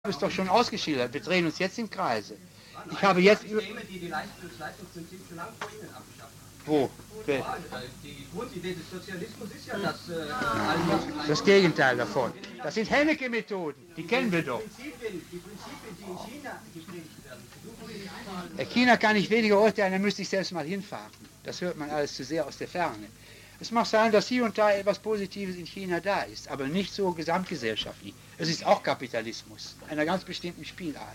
habe es doch schon ausgeschildert. Wir drehen uns jetzt im Kreise. Ich habe jetzt... Die Leistungsprinzip schon lange vor Ihnen abgeschafft haben. Wo? Die Grundidee des Sozialismus ist ja, dass das Gegenteil davon. Das sind Hennecke-Methoden, die kennen wir doch. Die Prinzipien, die in China gepredigt werden. China kann ich weniger urteilen, da müsste ich selbst mal hinfahren. Das hört man alles zu sehr aus der Ferne. Es mag sein, dass hier und da etwas Positives in China da ist, aber nicht so gesamtgesellschaftlich. Es ist auch Kapitalismus, einer ganz bestimmten Spielart.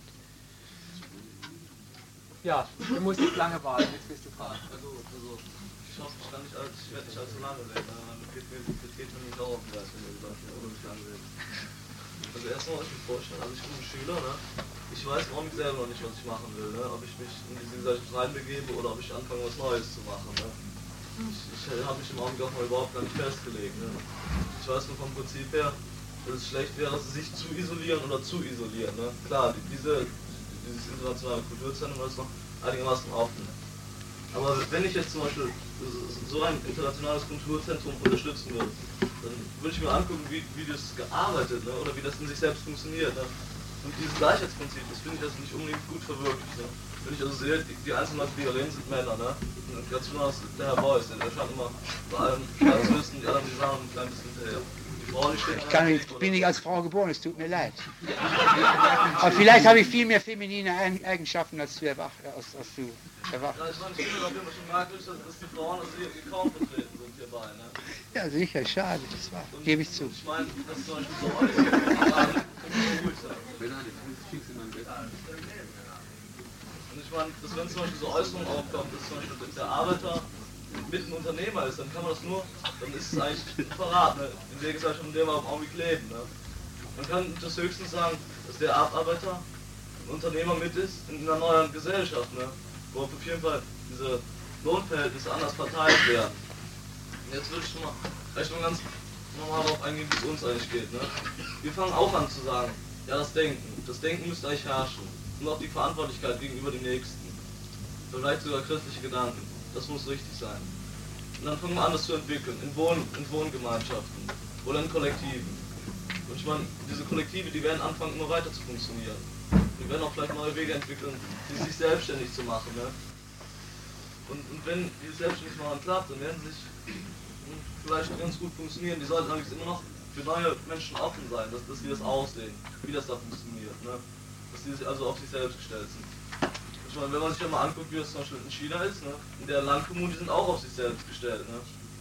Ja, du musst nicht lange warten, jetzt bist du dran. Also, ich hoffe, ich werde nicht allzu lange reden, das geht mir nicht auch auf den Geist, wenn ihr gesagt habt, oder nicht lange reden. Also erstmal euch vorstellen, also ich bin ein Schüler, ne? Ich weiß warum ich selber noch nicht, was ich machen will, ne? Ob ich mich in diese Gesellschaft reinbegebe oder ob ich anfange, was Neues zu machen, ne? Ich habe mich im Augenblick auch mal überhaupt gar nicht festgelegt, ne? Ich weiß nur vom Prinzip her, dass es schlecht wäre, sich zu isolieren oder zu isolieren, ne? Klar, dieses internationale Kulturzentrum ist noch einigermaßen offen. Aber wenn ich jetzt zum Beispiel so ein internationales Kulturzentrum unterstützen würde, dann würde ich mir angucken, wie das gearbeitet, ne? Oder wie das in sich selbst funktioniert. Ne? Und dieses Gleichheitsprinzip, das finde ich also nicht unbedingt gut verwirklicht. Ne? Wenn ich also sehe, die einzelnen Leute, die hier reden, sind Männer. Ne? Und ganz besonders der Herr Beuys, der schaut immer vor allem Staatswürsten, die anderen die Sachen ein klein bisschen hinterher. Ich bin nicht als Frau geboren, es tut mir leid. Aber vielleicht habe ich viel mehr feminine Eigenschaften, als du erwartet. Ja, ich meine, ich finde, nachdem man schon merkt, dass die Frauen also hier kaum vertreten sind hierbei. Ne? Ja, sicher, schade, das war, gebe ich zu. Ich meine, das ist zum Beispiel so äußerst. Und ich meine, dass wenn zum Beispiel so Äußerungen aufkommt, dass zum Beispiel der Arbeiter mit ein Unternehmer ist, dann kann man das nur, dann ist es eigentlich ein Verrat, ne? In der Gesellschaft, in der wir im Augenblick leben. Ne? Man kann das höchstens sagen, dass der Arbeiter ein Unternehmer mit ist in einer neuen Gesellschaft, ne? Wo auf jeden Fall diese Lohnverhältnisse anders verteilt werden. Und jetzt würde ich schon mal vielleicht mal ganz normal darauf eingehen, wie es uns eigentlich geht. Ne? Wir fangen auch an zu sagen, ja, das Denken müsste eigentlich herrschen. Und auch die Verantwortlichkeit gegenüber dem Nächsten. Vielleicht sogar christliche Gedanken. Das muss richtig sein. Und dann fangen wir an, das zu entwickeln, in Wohngemeinschaften oder in Kollektiven. Und ich meine, diese Kollektive, die werden anfangen, immer weiter zu funktionieren. Wir werden auch vielleicht neue Wege entwickeln, sich selbstständig zu machen. Ne? Und wenn die selbstständig machen klappt, dann werden sie sich vielleicht ganz gut funktionieren. Die sollten allerdings immer noch für neue Menschen offen sein, dass sie das aussehen, wie das da funktioniert. Ne? Dass sie sich also auf sich selbst gestellt sind. Ich meine, wenn man sich ja mal anguckt, wie das zum Beispiel in China ist, ne? In der Landkommunen, die sind auch auf sich selbst gestellt. Ne?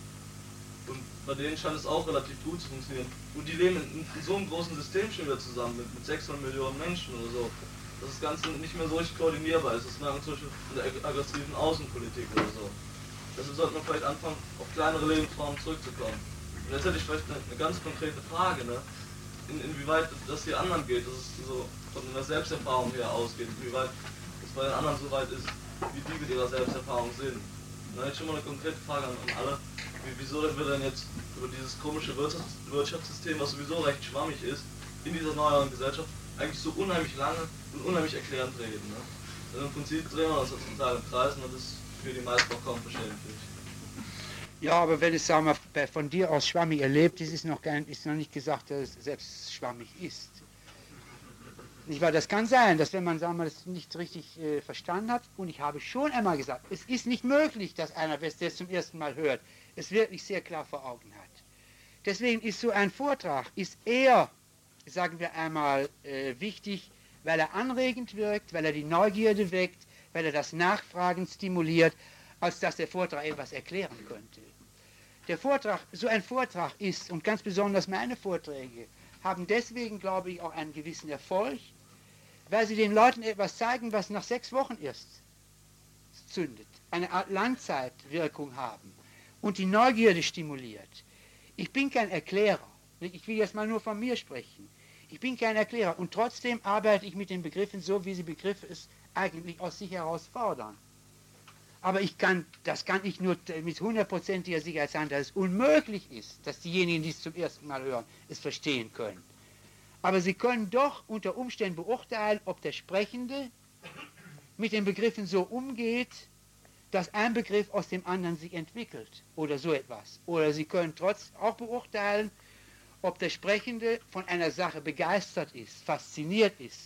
Und bei denen scheint es auch relativ gut zu funktionieren. Und die leben in so einem großen System schon wieder zusammen, mit 600 Millionen Menschen oder so, dass das Ganze nicht mehr so richtig koordinierbar ist. Das merkt man zum Beispiel in der aggressiven Außenpolitik oder so. Deshalb sollte man vielleicht anfangen, auf kleinere Lebensformen zurückzukommen. Und jetzt hätte ich vielleicht eine ganz konkrete Frage, ne? Inwieweit das hier anderen geht, dass es so von einer Selbsterfahrung her ausgeht, inwieweit es bei den anderen so weit ist, wie die mit ihrer Selbsterfahrung sind. Und dann hätte ich schon mal eine konkrete Frage an alle. Wieso denn wir denn jetzt über dieses komische Wirtschaftssystem, was sowieso recht schwammig ist, in dieser neueren Gesellschaft eigentlich so unheimlich lange und unheimlich erklärend reden. Ne? Denn im Prinzip drehen wir uns total im Kreis und das ist für die meisten auch kaum verständlich. Ja, aber wenn es, sagen wir, von dir aus schwammig erlebt ist, ist noch nicht gesagt, dass es selbst schwammig ist. Nicht wahr? Das kann sein, dass wenn man, sagen wir, das nicht richtig verstanden hat, und ich habe schon einmal gesagt, es ist nicht möglich, dass einer, der es zum ersten Mal hört, es wirklich sehr klar vor Augen hat. Deswegen ist so ein Vortrag ist eher, sagen wir einmal, wichtig, weil er anregend wirkt, weil er die Neugierde weckt, weil er das Nachfragen stimuliert, als dass der Vortrag etwas erklären könnte. So ein Vortrag ist, und ganz besonders meine Vorträge, haben deswegen, glaube ich, auch einen gewissen Erfolg, weil sie den Leuten etwas zeigen, was nach 6 Wochen erst zündet, eine Art Langzeitwirkung haben und die Neugierde stimuliert. Ich bin kein Erklärer, ich will jetzt mal nur von mir sprechen. Ich bin kein Erklärer und trotzdem arbeite ich mit den Begriffen so, wie sie Begriffe es eigentlich aus sich heraus fordern. Aber das kann ich nur mit 100%iger Sicherheit sagen, dass es unmöglich ist, dass diejenigen, die es zum ersten Mal hören, es verstehen können. Aber sie können doch unter Umständen beurteilen, ob der Sprechende mit den Begriffen so umgeht, dass ein Begriff aus dem anderen sich entwickelt oder so etwas. Oder sie können auch beurteilen, ob der Sprechende von einer Sache begeistert ist, fasziniert ist,